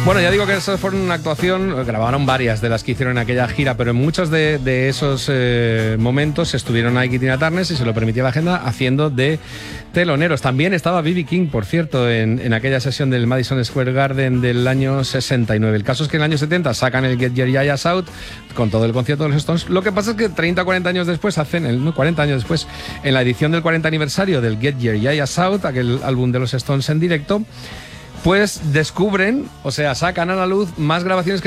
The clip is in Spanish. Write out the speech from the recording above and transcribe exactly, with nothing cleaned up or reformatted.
Bueno, ya digo que eso fue una actuación, grabaron varias de las que hicieron en aquella gira, pero en muchos de, de esos eh, momentos estuvieron Ike y Tina Turner, si se lo permitía la agenda, haciendo de teloneros. También estaba B B King, por cierto, en, en aquella sesión del Madison Square Garden del año sesenta y nueve. El caso es que en el año setenta sacan el Get Your Yayas Out con todo el concierto de los Stones. Lo que pasa es que treinta o cuarenta años después, hacen el, no, cuarenta años después, en la edición del cuarenta aniversario del Get Your Yayas Out, aquel álbum de los Stones en directo, pues descubren, o sea, sacan a la luz más grabaciones que